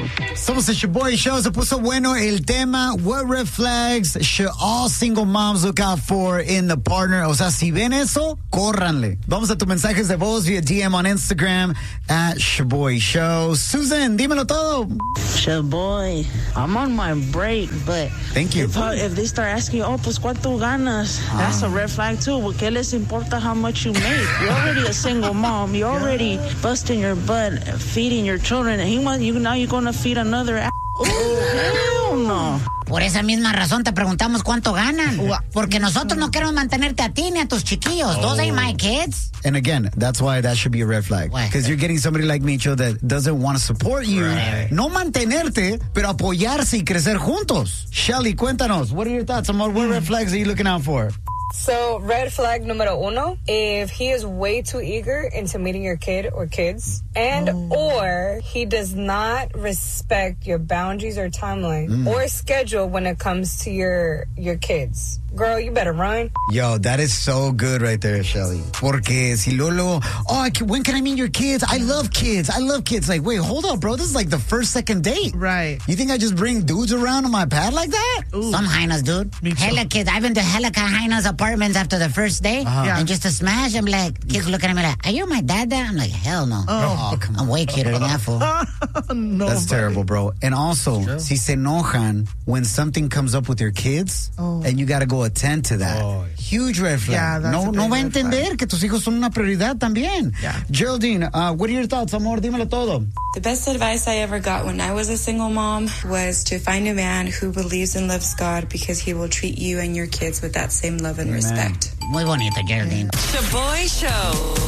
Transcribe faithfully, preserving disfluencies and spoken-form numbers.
Somos el Shaboy Show. Se puso bueno el tema. What red flags should all single moms look out for in the partner? O sea, si ven eso, córranle. Vamos a tus mensajes de voz via D M on Instagram at Shaboy Show. Susan, dímelo todo. Shaboy, I'm on my break, but Thank you. If, if they start asking, oh, pues cuánto ganas, ah. that's a red flag too. ¿Qué les importa how much you make? You're already a single mom. You're already busting your butt, feeding your children. And he want you now. You're gonna feed another. A- oh, hell no. Por esa misma razón te preguntamos cuánto ganan. Porque nosotros no queremos mantenerte a ti ni a tus chiquillos. Oh. Those ain't my kids. And again, that's why that should be a red flag. Because you're getting somebody like Micho that doesn't want to support you. Right. No mantenerte, pero apoyarse y crecer juntos. Shelly, cuéntanos. What are your thoughts on what mm. red flags are you looking out for? So, red flag numero uno, if he is way too eager into meeting your kid or kids, and oh. or he does not respect your boundaries or timeline mm. or schedule when it comes to your your kids. Girl, you better run. Yo, that is so good right there, Shelly. Porque si Lolo, oh, I can, when can I meet your kids? I love kids. I love kids. Like, wait, hold up, bro. This is like the first, second date. Right. You think I just bring dudes around on my pad like that? Ooh. Some hyenas, dude. Hella kids. I've been to hella hyenas apartments after the first day. Uh-huh. Yeah. And just to smash, I'm like, kids looking at me like, are you my dad there? I'm like, hell no. Oh, oh come on. I'm way cuter than that fool. No, That's buddy. terrible, bro. And also, sure. si se enojan when something comes up with your kids oh. and you got to go attend to that. Oh. Huge red flag. Yeah, that's no, a no va a entender flag. que tus hijos son una prioridad también. Yeah. Geraldine, uh, what are your thoughts, amor? Dímelo todo. The best advice I ever got when I was a single mom was to find a man who believes and loves God because he will treat you and your kids with that same love and Amen. respect. Muy bonito, Geraldine. The Boy Show.